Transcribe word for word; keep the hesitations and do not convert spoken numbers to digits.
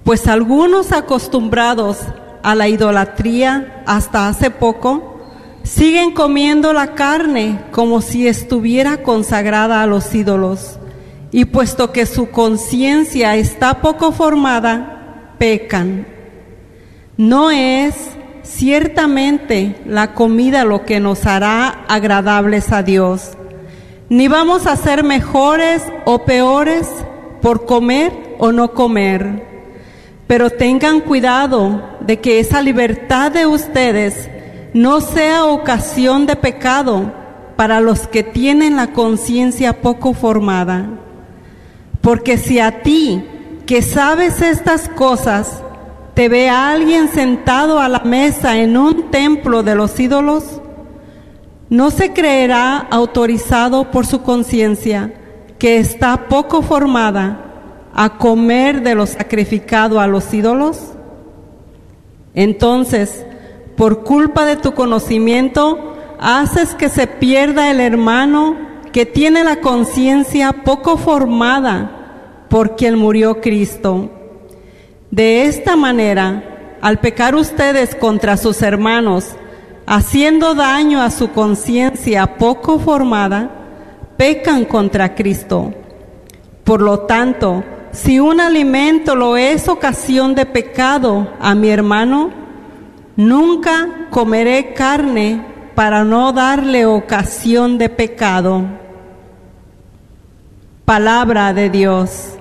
Pues algunos acostumbrados a la idolatría hasta hace poco, siguen comiendo la carne como si estuviera consagrada a los ídolos, y puesto que su conciencia está poco formada, pecan. No es ciertamente la comida lo que nos hará agradables a Dios, ni vamos a ser mejores o peores por comer o no comer. Pero tengan cuidado de que esa libertad de ustedes no sea ocasión de pecado para los que tienen la conciencia poco formada. Porque si a ti, que sabes estas cosas, te ve a alguien sentado a la mesa en un templo de los ídolos, ¿no se creerá autorizado por su conciencia, que está poco formada, a comer de lo sacrificado a los ídolos? Entonces, por culpa de tu conocimiento, haces que se pierda el hermano que tiene la conciencia poco formada, por quien murió Cristo. De esta manera, al pecar ustedes contra sus hermanos, haciendo daño a su conciencia poco formada, pecan contra Cristo. Por lo tanto, si un alimento lo es ocasión de pecado a mi hermano, nunca comeré carne para no darle ocasión de pecado. Palabra de Dios.